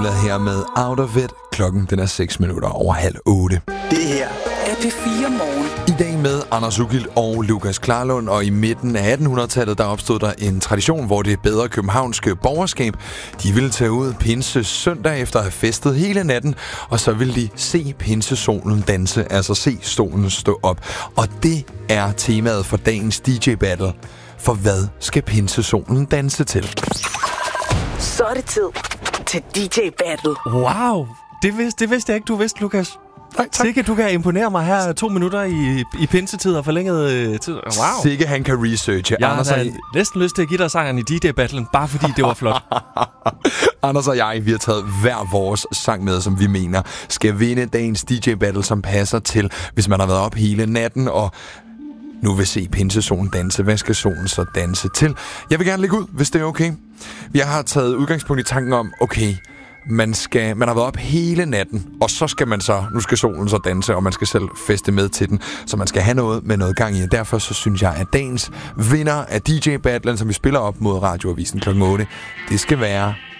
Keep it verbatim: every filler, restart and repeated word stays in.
Nicola her med Out of It. Klokken den er seks minutter over halv otte. Det her er P fire Morgen. I dag med Anders Ugilt og Lukas Klarlund, og i midten af attenhundredetallet der opstod der en tradition, hvor det bedre københavnske borgerskab, de ville tage ud pinse søndag efter at have festet hele natten, og så ville de se pinsesolen danse, altså se solen stå op. Og det er temaet for dagens D J Battle. For hvad skal pinsesolen danse til? Så er det tid til D J Battle. Wow, det vidste, det vidste jeg ikke, du vidste, Lukas. Nej, tak. Sikke, du kan imponere mig her to minutter i, i pinsetid og forlænget øh, tid. Wow. Sikke, han kan researche. Jeg Anders har og... næsten lyst til at give dig sangeren i D J-battlen, bare fordi det var flot. Anders og jeg, vi har taget hver vores sang med, som vi mener skal vinde dagens D J-battle, som passer til, hvis man har været op hele natten og nu vil se pinsesolen danse. Hvad skal solen så danse til? Jeg vil gerne lægge ud, hvis det er okay. Jeg har taget udgangspunkt i tanken om, okay, man, skal, man har været op hele natten, og så skal man så, nu skal solen så danse, og man skal selv feste med til den, så man skal have noget med noget gang i. Derfor så synes jeg, at dagens vinder af D J-battlen, som vi spiller op mod Radioavisen klokken otte, det skal være